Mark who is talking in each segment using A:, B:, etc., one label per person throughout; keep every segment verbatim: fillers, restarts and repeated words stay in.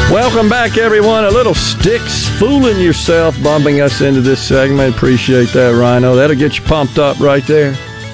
A: Welcome back, everyone. A little Sticks fooling yourself bumping us into this segment. Appreciate that, Rhino. That'll get you pumped up right there.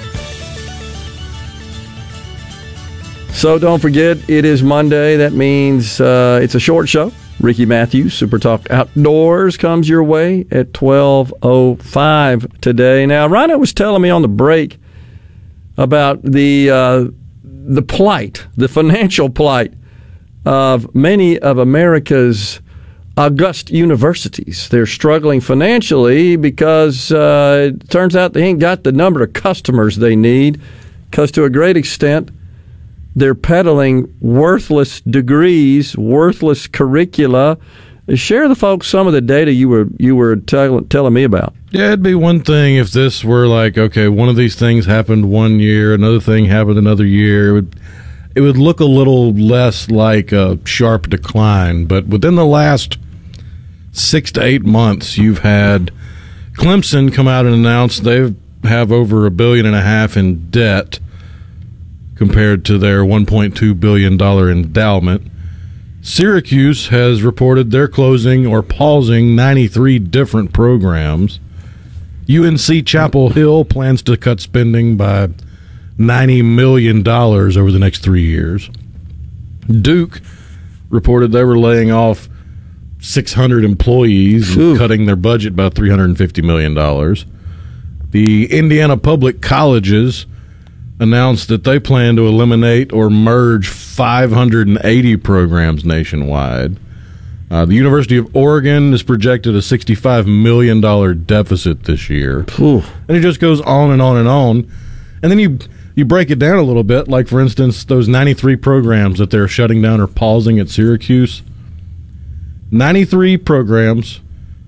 A: So don't forget, it is Monday. That means uh, it's a short show. Ricky Matthews, Super Talk Outdoors, comes your way at twelve oh five today. Now, Rhino was telling me on the break about the uh, the plight, the financial plight of many of America's august universities. They're struggling financially because uh, it turns out they ain't got the number of customers they need, because to a great extent, they're peddling worthless degrees, worthless curricula. Share the folks some of the data you were you were tell, telling me about.
B: Yeah, it'd be one thing if this were like, okay, one of these things happened one year, another thing happened another year. It would, it would look a little less like a sharp decline. But within the last six to eight months, you've had Clemson come out and announce they have over a billion and a half in debt compared to their one point two billion dollars endowment. Syracuse has reported they're closing or pausing ninety-three different programs. U N C Chapel Hill plans to cut spending by ninety million dollars over the next three years. Duke reported they were laying off six hundred employees and
A: Ooh.
B: cutting their budget by three hundred fifty million dollars. The Indiana Public Colleges announced that they plan to eliminate or merge five hundred eighty programs nationwide. Uh, the University of Oregon is projected a sixty-five million dollars deficit this year.
A: Ooh.
B: And it just goes on and on and on. And then you you break it down a little bit, like, for instance, those ninety-three programs that they're shutting down or pausing at Syracuse. ninety-three programs,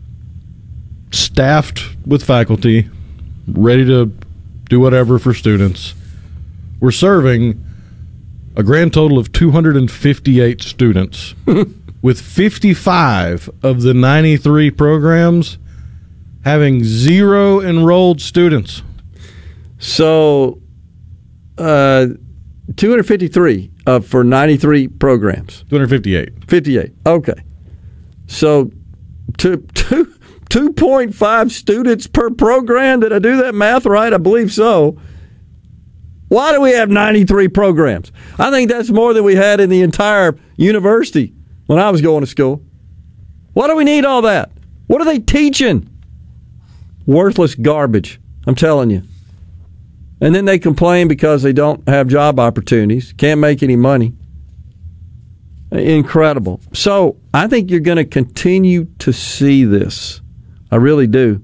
B: staffed with faculty, ready to do whatever for students. We're serving a grand total of two hundred fifty-eight students, with fifty-five of the ninety-three programs having zero enrolled students.
A: So, uh, two hundred fifty-three uh, for ninety-three programs.
B: two hundred fifty-eight.
A: fifty-eight. Okay. So, two, two, two point five students per program. Did I do that math right? I believe so. Why do we have ninety-three programs? I think that's more than we had in the entire university when I was going to school. Why do we need all that? What are they teaching? Worthless garbage, I'm telling you. And then they complain because they don't have job opportunities, can't make any money. Incredible. So I think you're going to continue to see this. I really do.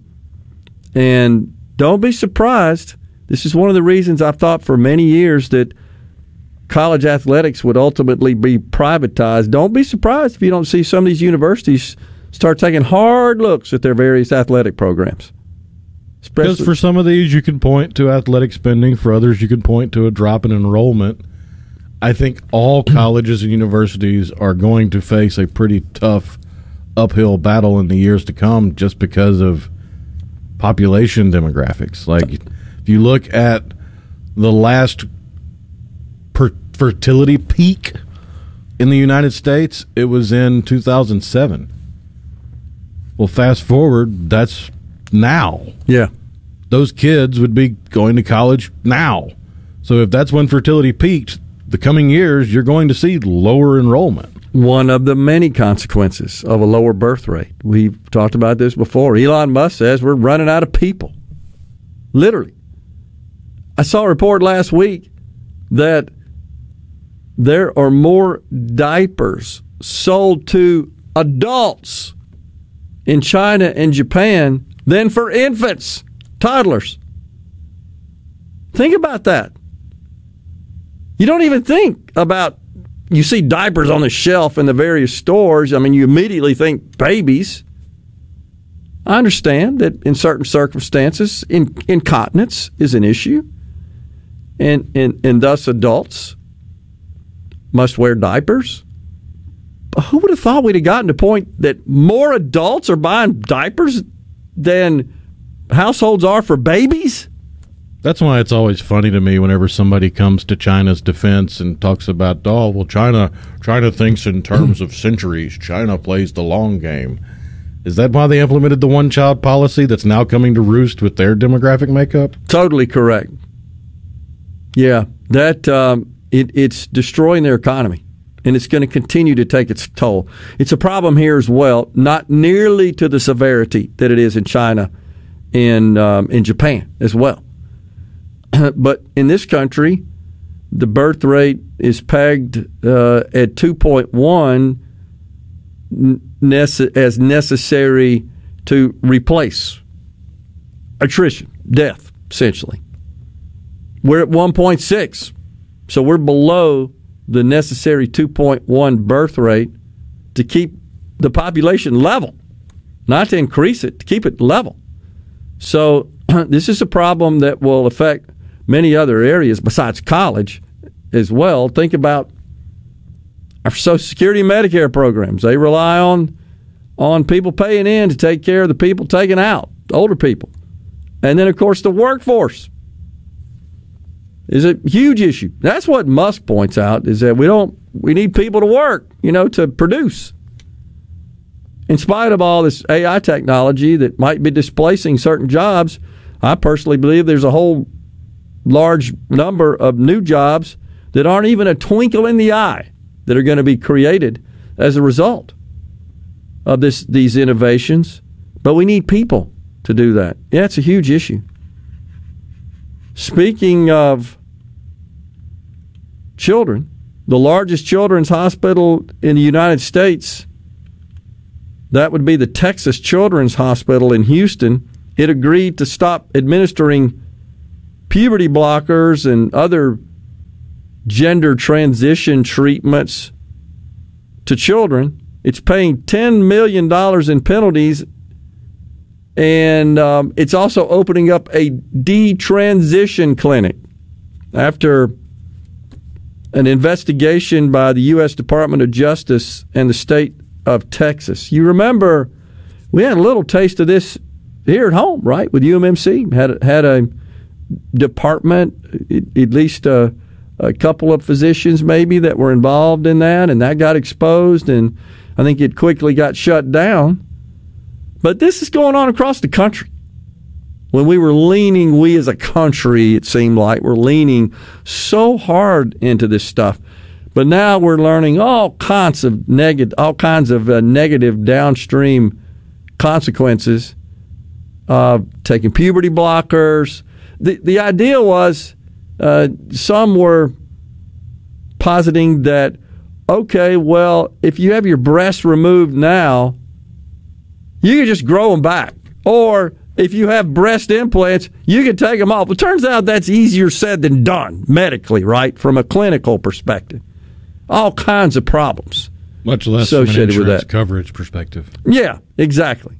A: And don't be surprised. This is one of the reasons I've thought for many years that college athletics would ultimately be privatized. Don't be surprised if you don't see some of these universities start taking hard looks at their various athletic programs.
B: Because for some of these, you can point to athletic spending. For others, you can point to a drop in enrollment. I think all colleges and universities are going to face a pretty tough uphill battle in the years to come just because of population demographics. Like, if you look at the last per- fertility peak in the United States, it was in two thousand seven. Well, fast forward, that's now.
A: Yeah.
B: Those kids would be going to college now. So if that's when fertility peaked, the coming years, you're going to see lower enrollment.
A: One of the many consequences of a lower birth rate. We've talked about this before. Elon Musk says we're running out of people. Literally. I saw a report last week that there are more diapers sold to adults in China and Japan than for infants, toddlers. Think about that. You don't even think about, you see diapers on the shelf in the various stores. I mean, you immediately think babies. I understand that in certain circumstances, in, incontinence is an issue, and, and, and thus adults must wear diapers. But who would have thought we'd have gotten to the point that more adults are buying diapers than households are for babies?
B: That's why it's always funny to me whenever somebody comes to China's defense and talks about, oh, well, China, China thinks in terms of centuries. China plays the long game. Is that why they implemented the one-child policy that's now coming to roost with their demographic makeup?
A: Totally correct. Yeah, that um, it, it's destroying their economy, and it's going to continue to take its toll. It's a problem here as well, not nearly to the severity that it is in China and um, in Japan as well. But in this country, the birth rate is pegged uh, at two point one nece- as necessary to replace attrition, death, essentially. We're at one point six, so we're below the necessary two point one birth rate to keep the population level, not to increase it, to keep it level. So this is a problem that will affect many other areas besides college as well. Think about our Social Security and Medicare programs. They rely on on people paying in to take care of the people taking out, older people. And then, of course, the workforce is a huge issue. That's what Musk points out, is that we don't we need people to work, you know, to produce. In spite of all this A I technology that might be displacing certain jobs, I personally believe there's a whole large number of new jobs that aren't even a twinkle in the eye that are going to be created as a result of this these innovations. But we need people to do that. Yeah, it's a huge issue. Speaking of children, the largest children's hospital in the United States, that would be the Texas Children's Hospital in Houston. It agreed to stop administering puberty blockers and other gender transition treatments to children. It's paying ten million dollars in penalties, and um, it's also opening up a detransition clinic after an investigation by the U S Department of Justice and the state of Texas. You remember we had a little taste of this here at home, right, with U M M C. Had, had a department, at least a, a couple of physicians maybe that were involved in that, and that got exposed, and I think it quickly got shut down. But this is going on across the country. When we were leaning, we as a country, it seemed like, we're leaning so hard into this stuff. But now we're learning all kinds of negative, all kinds of uh, negative downstream consequences of taking puberty blockers. The the idea was, uh, some were positing that, okay, well, if you have your breasts removed now, you can just grow them back. Or if you have breast implants, you can take them off. It turns out that's easier said than done medically, right, from a clinical perspective. All kinds of problems.
B: Much less associated from an insurance with that coverage perspective.
A: Yeah, exactly.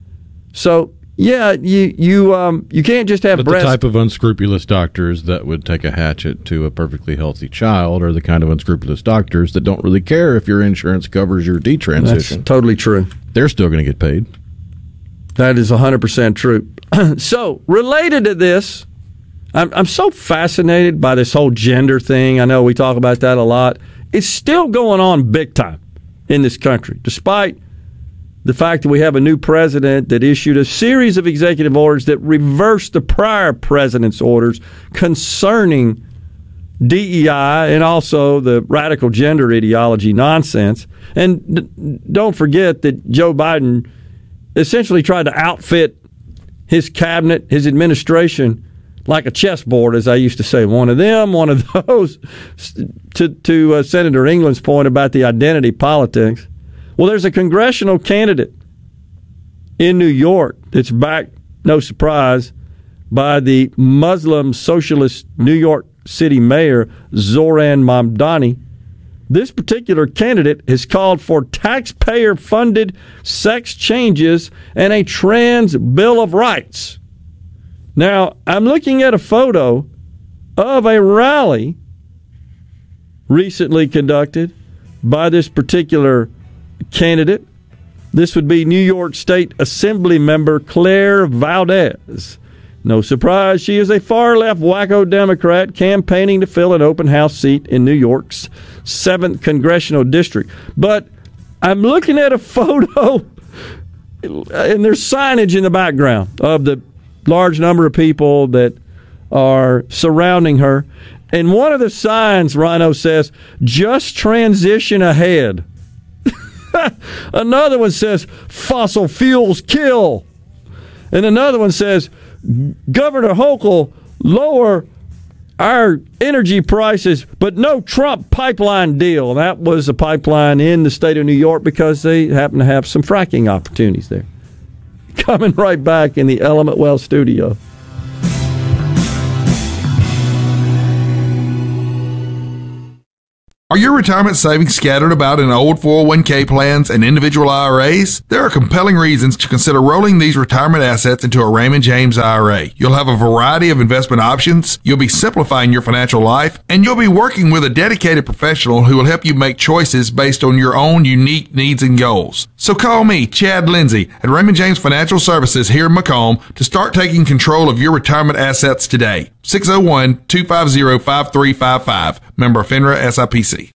A: So, yeah, you you um you can't just have
B: but
A: breast.
B: The type of unscrupulous doctors that would take a hatchet to a perfectly healthy child are the kind of unscrupulous doctors that don't really care if your insurance covers your detransition.
A: That's totally true.
B: They're still going to get paid.
A: That is one hundred percent true. So, related to this, I'm I'm so fascinated by this whole gender thing. I know we talk about that a lot. It's still going on big time in this country, despite the fact that we have a new president that issued a series of executive orders that reversed the prior president's orders concerning D E I and also the radical gender ideology nonsense. And d- don't forget that Joe Biden essentially tried to outfit his cabinet, his administration, like a chessboard, as I used to say. One of them, one of those, to, to uh, Senator England's point about the identity politics. Well, there's a congressional candidate in New York that's backed, no surprise, by the Muslim socialist New York City mayor, Zoran Mamdani. This particular candidate has called for taxpayer-funded sex changes and a trans Bill of Rights. Now, I'm looking at a photo of a rally recently conducted by this particular candidate. This would be New York State Assembly member Claire Valdez. No surprise, she is a far-left wacko Democrat campaigning to fill an open house seat in New York's seventh Congressional District. But I'm looking at a photo, and there's signage in the background of the large number of people that are surrounding her. And one of the signs, Rhino, says, "Just transition ahead." Another one says, "Fossil fuels kill." And another one says, "Governor Hochul, lower our energy prices, but no Trump pipeline deal." That was a pipeline in the state of New York because they happen to have some fracking opportunities there. Coming right back in the Element Wealth studio.
C: Are your retirement savings scattered about in old four oh one k plans and individual I R As? There are compelling reasons to consider rolling these retirement assets into a Raymond James I R A. You'll have a variety of investment options, you'll be simplifying your financial life, and you'll be working with a dedicated professional who will help you make choices based on your own unique needs and goals. So call me, Chad Lindsay, at Raymond James Financial Services here in Macomb to start taking control of your retirement assets today. six oh one, two five zero, five three five five. Member FINRA S I P C.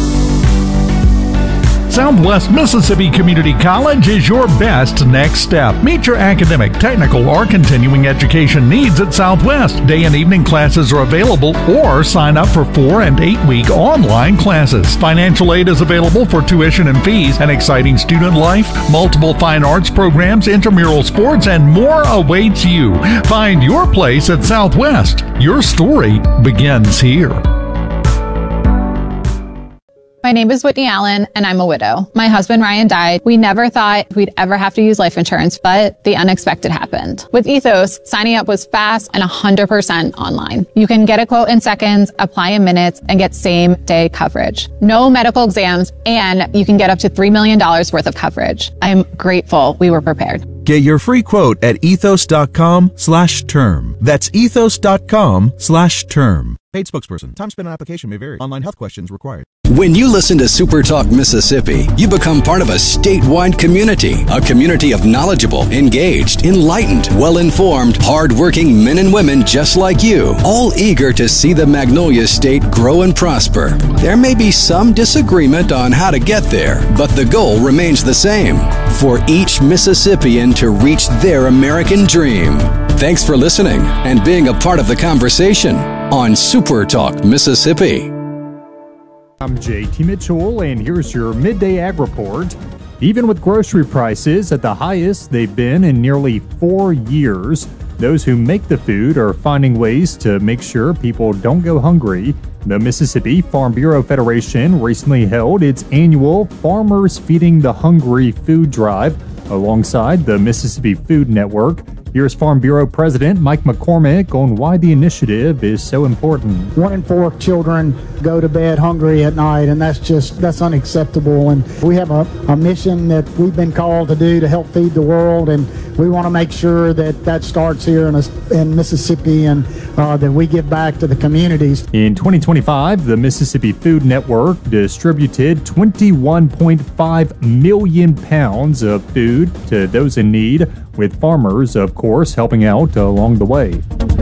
D: Southwest Mississippi Community College is your best next step. Meet your academic, technical, or continuing education needs at Southwest. Day and evening classes are available, or sign up for four and eight week online classes. Financial aid is available for tuition and fees, an exciting student life, multiple fine arts programs, intramural sports, and more awaits you. Find your place at Southwest. Your story begins here.
E: My name is Whitney Allen, and I'm a widow. My husband, Ryan, died. We never thought we'd ever have to use life insurance, but the unexpected happened. With Ethos, signing up was fast and one hundred percent online. You can get a quote in seconds, apply in minutes, and get same-day coverage. No medical exams, and you can get up to three million dollars worth of coverage. I'm grateful we were prepared.
F: Get your free quote at ethos.com slash term. That's ethos.com slash term. Paid spokesperson. Time spent on application may vary. Online health questions required.
G: When you listen to Super Talk Mississippi, you become part of a statewide community, a community of knowledgeable, engaged, enlightened, well-informed, hard-working men and women just like you, all eager to see the Magnolia State grow and prosper. There may be some disagreement on how to get there, but the goal remains the same, for each Mississippian to reach their American dream. Thanks for listening and being a part of the conversation on Super Talk Mississippi.
H: I'm J T Mitchell, and here's your Midday Ag Report. Even with grocery prices at the highest they've been in nearly four years, those who make the food are finding ways to make sure people don't go hungry. The Mississippi Farm Bureau Federation recently held its annual Farmers Feeding the Hungry food drive alongside the Mississippi Food Network. Here's Farm Bureau President Mike McCormick on why the initiative is so important.
I: One in four children go to bed hungry at night, and that's just, that's unacceptable. And we have a, a mission that we've been called to do to help feed the world, and we want to make sure that that starts here in, a, in Mississippi and uh, that we give back to the communities.
H: In twenty twenty-five, the Mississippi Food Network distributed twenty-one point five million pounds of food to those in need, with farmers, of course, helping out along the way.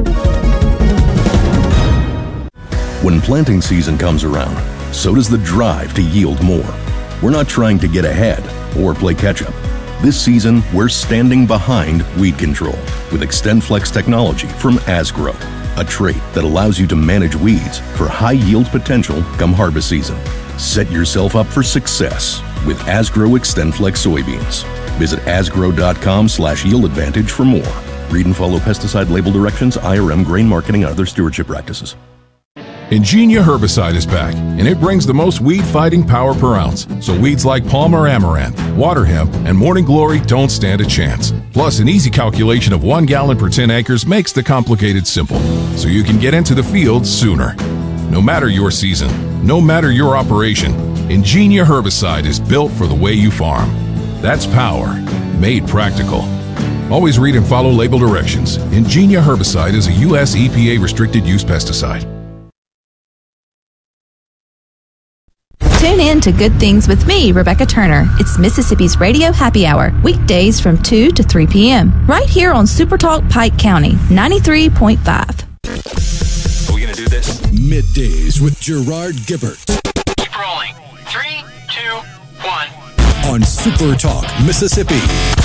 J: When planting season comes around, so does the drive to yield more. We're not trying to get ahead or play catch-up. This season, we're standing behind weed control with XtendFlex technology from Asgrow, a trait that allows you to manage weeds for high yield potential come harvest season. Set yourself up for success with Asgrow XtendFlex soybeans. Visit asgrow.com slash yield advantage for more. Read and follow pesticide label directions, I R M, grain marketing, and other stewardship practices.
K: Ingenia herbicide is back, and it brings the most weed-fighting power per ounce, so weeds like Palmer amaranth, water hemp, and morning glory don't stand a chance. Plus, an easy calculation of one gallon per ten acres makes the complicated simple, so you can get into the field sooner. No matter your season, no matter your operation, Ingenia herbicide is built for the way you farm. That's power, made practical. Always read and follow label directions. Ingenia herbicide is a U S E P A restricted use pesticide.
L: Tune in to Good Things with me, Rebecca Turner. It's Mississippi's Radio Happy Hour, weekdays from two to three p.m. right here on Super Talk Pike County, ninety-three point five.
M: Are we going to do this?
N: Middays with Gerard Gibbert.
M: Keep rolling. Three, two, one.
N: On Super Talk, Mississippi.